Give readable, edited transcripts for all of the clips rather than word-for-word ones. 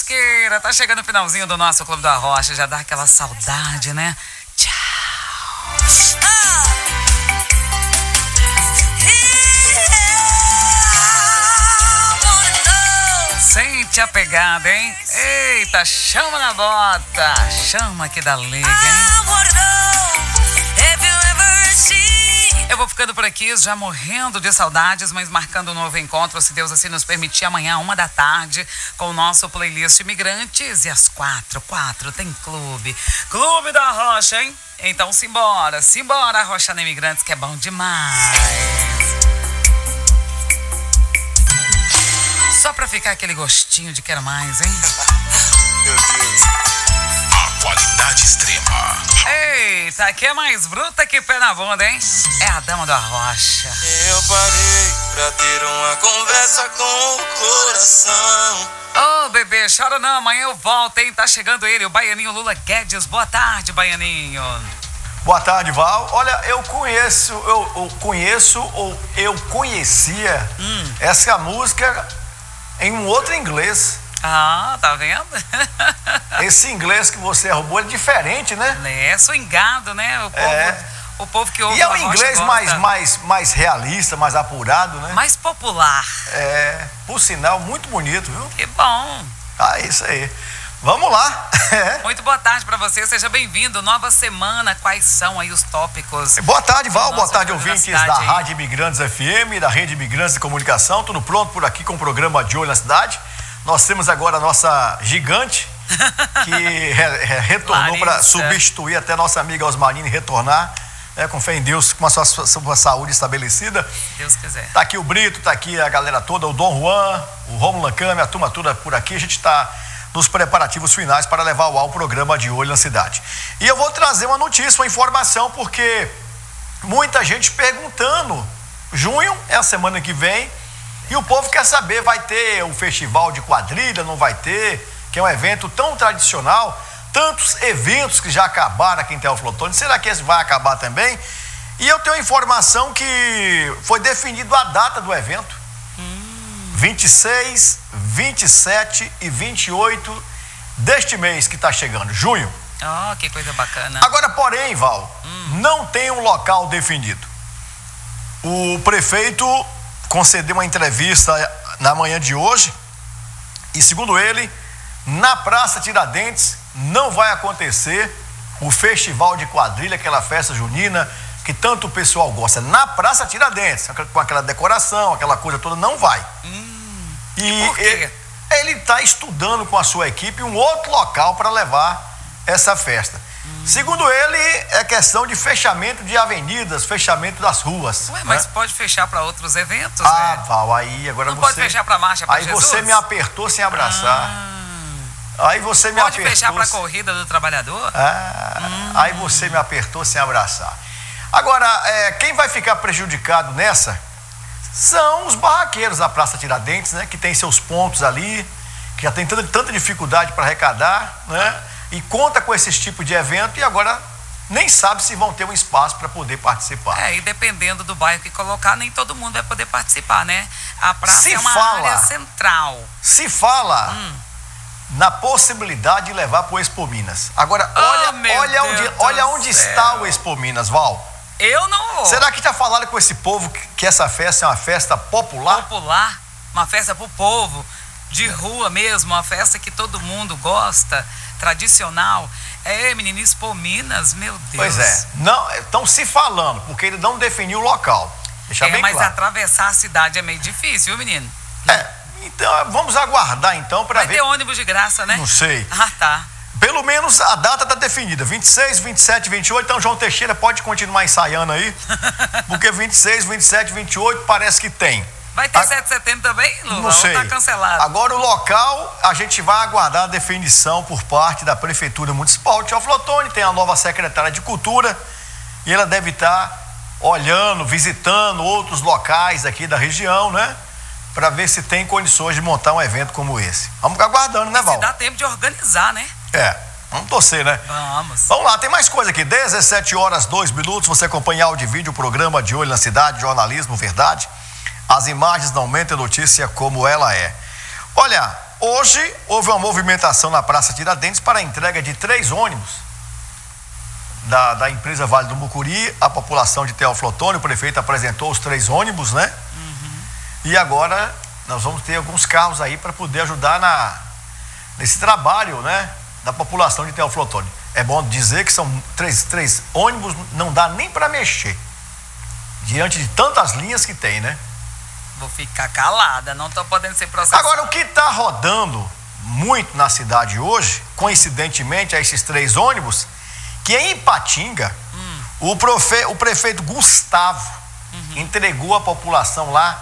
Lasqueira, tá chegando o finalzinho do nosso Clube da Rocha, já dá aquela saudade, né? Tchau. Sente a pegada, hein? Eita, chama na bota, chama que dá liga, hein? Eu vou ficando por aqui, já morrendo de saudades, mas marcando um novo encontro, se Deus assim nos permitir, amanhã, 1h, com o nosso playlist Imigrantes. E às 4 tem Clube da Rocha, hein? Então simbora, Rocha na Imigrantes, que é bom demais. Só pra ficar aquele gostinho de quero mais, hein? Meu Deus. A qualidade extrema. Eita, aqui é mais bruta que pé na bunda, hein? É a dama da Rocha. Eu parei pra ter uma conversa com o coração. Ô, bebê, chora não, amanhã eu volto, hein? Tá chegando ele, o baianinho Lula Guedes. Boa tarde, baianinho. Boa tarde, Val. Olha, eu conhecia essa música em um outro inglês. Ah, tá vendo? Esse inglês que você roubou é diferente, né? É, swingado, né? O povo que ouve. E é um inglês mais realista, mais apurado, né? Mais popular. É, por sinal, muito bonito, viu? Que bom. Ah, isso aí. Vamos lá. Muito boa tarde pra você, seja bem-vindo. Nova semana, quais são aí os tópicos? Boa tarde, Val. Boa tarde, ouvintes da aí. Rádio Imigrantes FM, da Rede Imigrantes de Comunicação. Tudo pronto por aqui com o programa De Olho na Cidade. Nós temos agora a nossa gigante, que retornou para substituir até a nossa amiga Osmarine retornar, com fé em Deus, com a sua saúde estabelecida. Deus quiser. Tá aqui o Brito, tá aqui a galera toda, o Dom Juan, o Rômulo Lancame, a turma toda por aqui. A gente está nos preparativos finais para levar ao programa De Olho na Cidade. E eu vou trazer uma notícia, uma informação, porque muita gente perguntando. Junho é a semana que vem. E o povo quer saber, vai ter um festival de quadrilha, não vai ter, que é um evento tão tradicional, tantos eventos que já acabaram aqui em Teófilo, será que esse vai acabar também? E eu tenho informação que foi definido a data do evento, 26, 27 e 28 deste mês que está chegando, junho. Oh, que coisa bacana. Agora, porém, Val, não tem um local definido. O prefeito concedeu uma entrevista na manhã de hoje e, segundo ele, na Praça Tiradentes não vai acontecer o festival de quadrilha, aquela festa junina que tanto o pessoal gosta. Na Praça Tiradentes, com aquela decoração, aquela coisa toda, não vai. E por quê? Ele está estudando com a sua equipe um outro local para levar essa festa. Segundo ele, é questão de fechamento de avenidas, fechamento das ruas. Ué, mas pode fechar para outros eventos, né? né? Val, aí agora não pode fechar para marcha para Jesus? Aí você me apertou sem abraçar. Aí você me apertou. Pode fechar para a corrida do trabalhador? Aí você me apertou sem abraçar. Agora, quem vai ficar prejudicado nessa são os barraqueiros da Praça Tiradentes, né? Que tem seus pontos ali, que já tem tanta dificuldade para arrecadar, né? E conta com esse tipo de evento e agora nem sabe se vão ter um espaço para poder participar. E dependendo do bairro que colocar, nem todo mundo vai poder participar, né? A praça é uma área central. Se fala na possibilidade de levar para o Expo Minas. Agora, olha onde está o Expo Minas, Val. Eu não vou. Será que já falaram com esse povo que essa festa é uma festa popular? Popular? Uma festa para o povo, de rua mesmo, uma festa que todo mundo gosta, tradicional. Menino, Expo Minas, meu Deus. Pois é, estão se falando, porque ele não definiu o local. Deixa bem claro. Mas atravessar a cidade é meio difícil, viu, menino? Então vamos aguardar então para ver. Vai ter ônibus de graça, né? Não sei. Ah, tá. Pelo menos a data está definida, 26, 27, 28, então João Teixeira pode continuar ensaiando aí, porque 26, 27, 28 parece que tem. Vai ter 7 de setembro também, Lula? Não sei. Ou tá cancelado? Agora o local, a gente vai aguardar a definição por parte da Prefeitura Municipal de Teófilo Otoni, tem a nova secretária de Cultura, e ela deve estar olhando, visitando outros locais aqui da região, né? Para ver se tem condições de montar um evento como esse. Vamos ficar aguardando, né, Val? Se dá tempo de organizar, né? Vamos torcer, né? Vamos. Vamos lá, tem mais coisa aqui. 17h02, você acompanha áudio e vídeo, o programa De Olho na Cidade, jornalismo, verdade. As imagens não mentem, notícia como ela é. Olha, hoje houve uma movimentação na Praça Tiradentes para a entrega de 3 ônibus da empresa Vale do Mucuri, a população de Teófilo Otoni. O prefeito apresentou os 3 ônibus, né? E agora nós vamos ter alguns carros aí para poder ajudar nesse trabalho, né, da população de Teófilo Otoni. É bom dizer que são 3 ônibus, não dá nem para mexer diante de tantas linhas que tem, né? Vou ficar calada, não tô podendo ser processada. Agora, o que está rodando muito na cidade hoje, coincidentemente a esses 3 ônibus, que em Ipatinga, o prefeito Gustavo entregou à população lá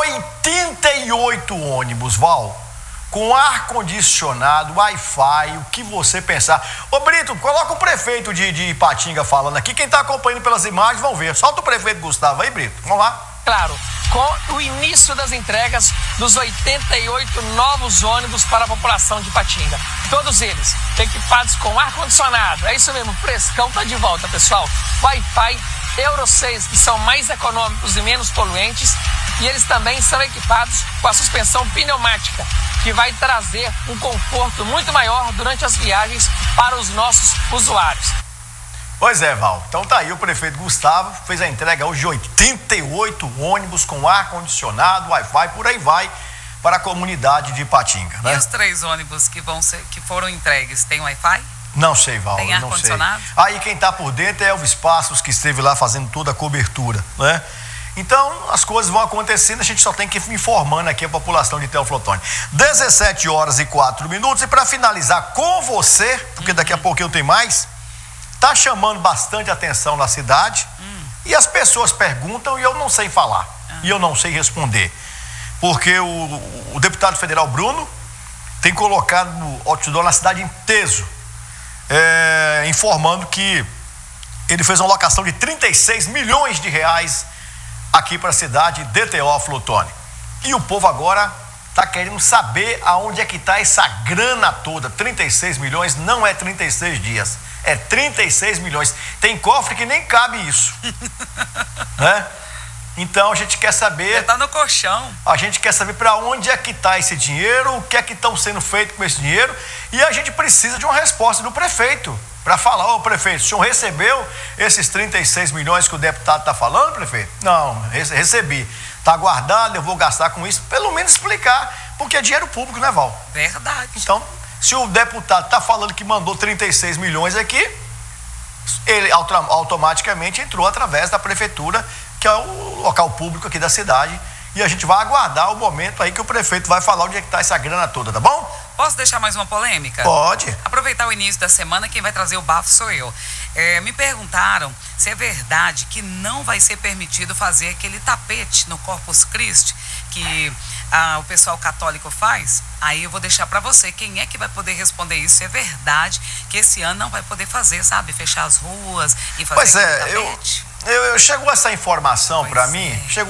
88 ônibus, Val, com ar-condicionado, Wi-Fi, o que você pensar. Ô Brito, coloca o prefeito de Ipatinga falando aqui, quem está acompanhando pelas imagens vão ver. Solta o prefeito Gustavo aí, Brito, vamos lá. Claro, com o início das entregas dos 88 novos ônibus para a população de Ipatinga. Todos eles equipados com ar-condicionado. É isso mesmo, o Frescão tá de volta, pessoal. Wi-Fi, Euro 6, que são mais econômicos e menos poluentes. E eles também são equipados com a suspensão pneumática, que vai trazer um conforto muito maior durante as viagens para os nossos usuários. Pois é, Val. Então tá aí, o prefeito Gustavo fez a entrega hoje de 88 ônibus com ar-condicionado, Wi-Fi, por aí vai, para a comunidade de Ipatinga, né? E os 3 ônibus que foram entregues, tem Wi-Fi? Não sei, Val, tem não sei. ar-condicionado? Aí quem tá por dentro é Elvis Passos, que esteve lá fazendo toda a cobertura, né? Então, as coisas vão acontecendo, a gente só tem que ir informando aqui a população de Teófilo Otoni. 17h04. E para finalizar com você, porque daqui a pouquinho tem mais, tá chamando bastante atenção na cidade e as pessoas perguntam e eu não sei falar, e eu não sei responder. Porque o deputado federal Bruno tem colocado o outdoor na cidade em peso, informando que ele fez uma alocação de 36 milhões de reais aqui para a cidade de Teófilo Otoni. E o povo agora está querendo saber aonde é que está essa grana toda. 36 milhões não é 36 dias, é 36 milhões. Tem cofre que nem cabe isso, né? Então a gente quer saber... Já tá no colchão. A gente quer saber para onde é que está esse dinheiro, o que é que estão sendo feito com esse dinheiro, e a gente precisa de uma resposta do prefeito para falar: ô prefeito, o senhor recebeu esses 36 milhões que o deputado está falando, prefeito? Não, recebi. Está guardado, eu vou gastar com isso. Pelo menos explicar, porque é dinheiro público, né, Val? Verdade. Então, se o deputado está falando que mandou 36 milhões aqui, ele automaticamente entrou através da prefeitura, que é o local público aqui da cidade, e a gente vai aguardar o momento aí que o prefeito vai falar onde é que está essa grana toda, tá bom? Posso deixar mais uma polêmica? Pode. Aproveitar o início da semana, quem vai trazer o bafo sou eu. Me perguntaram se é verdade que não vai ser permitido fazer aquele tapete no Corpus Christi que o pessoal católico faz. Aí eu vou deixar para você, quem é que vai poder responder isso? Se é verdade que esse ano não vai poder fazer, sabe? Fechar as ruas e fazer aquele tapete. Chegou essa informação para mim,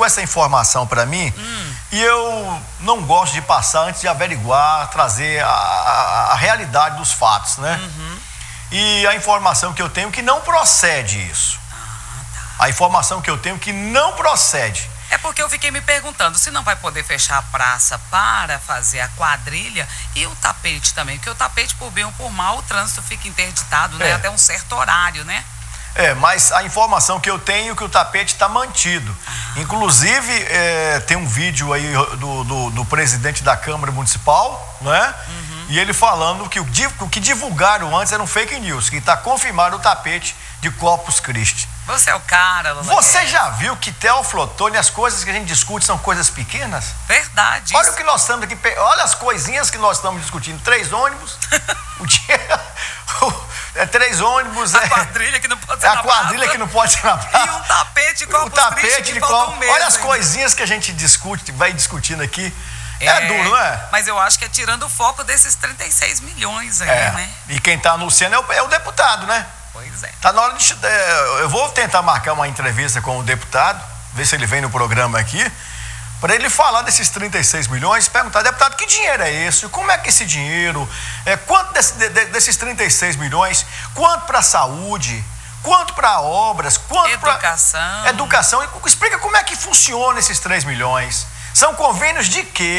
e eu não gosto de passar antes de averiguar, trazer a realidade dos fatos, né? E a informação que eu tenho que não procede isso. A informação que eu tenho que não procede. É porque eu fiquei me perguntando se não vai poder fechar a praça para fazer a quadrilha e o tapete também, porque o tapete, por bem ou por mal, o trânsito fica interditado, né? Até um certo horário, né? Mas a informação que eu tenho é que o tapete está mantido. Inclusive, tem um vídeo aí do presidente da Câmara Municipal, né? E ele falando que o que divulgaram antes era um fake news, que está confirmado o tapete de Corpus Christi. Você é o cara, Lula. Você já viu que Teófilo Otoni, as coisas que a gente discute são coisas pequenas? Verdade. Olha o que nós estamos aqui, olha as coisinhas que nós estamos discutindo. 3 ônibus, o dia... 3 ônibus. A quadrilha que não pode ser na praça. A quadrilha que não pode ser na praça. E um tapete de Corpus Christi que falta um mês. Olha as coisinhas que a gente discute, vai discutindo aqui. É duro, não é? Mas eu acho que é tirando o foco desses 36 milhões aí, né? E quem está anunciando é o deputado, né? Pois é. Tá na hora de... eu vou tentar marcar uma entrevista com o deputado, ver se ele vem no programa aqui, para ele falar desses 36 milhões, perguntar: deputado, que dinheiro é esse? Como é que esse dinheiro, quanto desses 36 milhões, quanto para a saúde, quanto para obras, quanto para... Educação. Explica como é que funciona esses 3 milhões. São convênios de quê?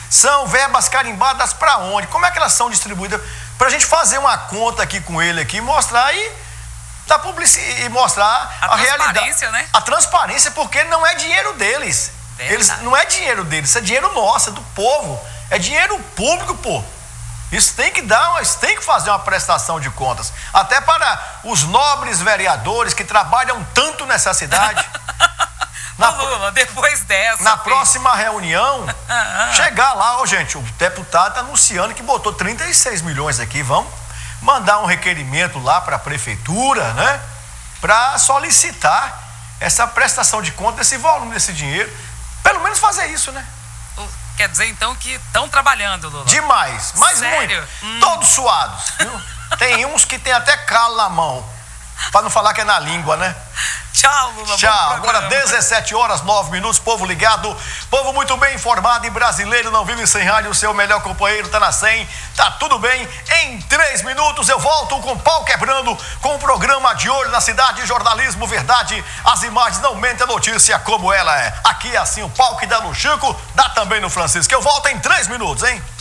São verbas carimbadas para onde? Como é que elas são distribuídas? Para a gente fazer uma conta aqui com ele aqui, mostrar e mostrar a realidade, né? A transparência, porque não é dinheiro deles. Não é dinheiro deles, isso é dinheiro nosso, é do povo. É dinheiro público, pô. Isso tem que fazer uma prestação de contas. Até para os nobres vereadores que trabalham tanto nessa cidade. Lula, depois dessa. Na próxima reunião, chegar lá, gente, o deputado está anunciando que botou 36 milhões aqui. Vamos mandar um requerimento lá para a prefeitura, né? Para solicitar essa prestação de conta desse volume, desse dinheiro. Pelo menos fazer isso, né? Quer dizer, então, que estão trabalhando, Lula? Demais, mas sério? Muito. Todos suados, viu? Tem uns que tem até calo na mão, para não falar que é na língua, né? Tchau, Lula. Tchau. Agora 17h09, povo ligado, povo muito bem informado e brasileiro não vive sem rádio, o seu melhor companheiro tá na 100, tá tudo bem. Em 3 minutos eu volto com o pau quebrando, com o programa De Olho na Cidade, jornalismo verdade, as imagens não mentem, a notícia como ela é. Aqui é assim, o pau que dá no Chico, dá também no Francisco. Eu volto em 3 minutos, hein?